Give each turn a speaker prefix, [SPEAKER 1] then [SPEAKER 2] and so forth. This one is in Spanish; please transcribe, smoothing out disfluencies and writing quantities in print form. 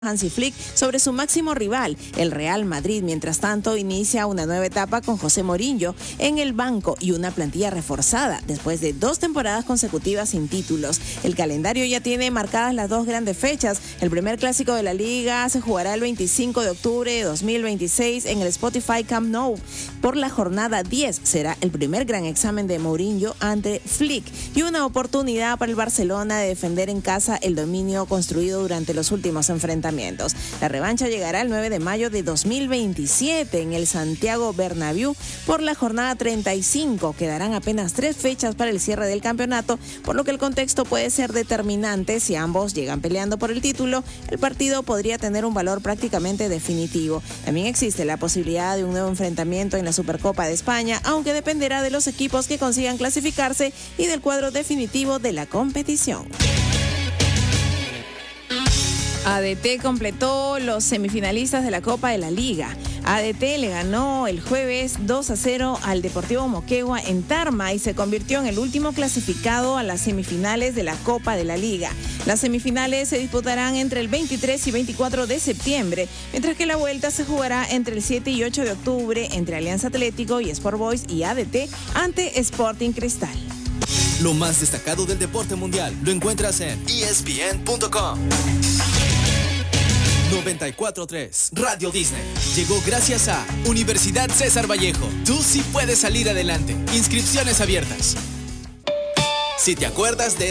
[SPEAKER 1] Hansi Flick sobre su máximo rival, el Real Madrid. Mientras tanto, inicia una nueva etapa con José Mourinho en el banco y una plantilla reforzada después de 2 temporadas consecutivas sin títulos. El calendario ya tiene marcadas las 2 grandes fechas. El primer clásico de la liga se jugará el 25 de octubre de 2026 en el Spotify Camp Nou. Por la jornada 10 será el primer gran examen de Mourinho ante Flick y una oportunidad para el Barcelona de defender en casa el dominio construido durante los últimos enfrentamientos. La revancha llegará el 9 de mayo de 2027 en el Santiago Bernabéu por la jornada 35. Quedarán apenas 3 fechas para el cierre del campeonato, por lo que el contexto puede ser determinante. Si ambos llegan peleando por el título, el partido podría tener un valor prácticamente definitivo. También existe la posibilidad de un nuevo enfrentamiento en la Supercopa de España, aunque dependerá de los equipos que consigan clasificarse y del cuadro definitivo de la competición. ADT completó los semifinalistas de la Copa de la Liga. ADT le ganó el jueves 2-0 al Deportivo Moquegua en Tarma y se convirtió en el último clasificado a las semifinales de la Copa de la Liga. Las semifinales se disputarán entre el 23 y 24 de septiembre, mientras que la vuelta se jugará entre el 7 y 8 de octubre entre Alianza Atlético y Sport Boys y ADT ante Sporting Cristal.
[SPEAKER 2] Lo más destacado del deporte mundial lo encuentras en ESPN.com. 94.3 Radio Disney llegó gracias a Universidad César Vallejo. Tú sí puedes salir adelante. Inscripciones abiertas. Si te acuerdas de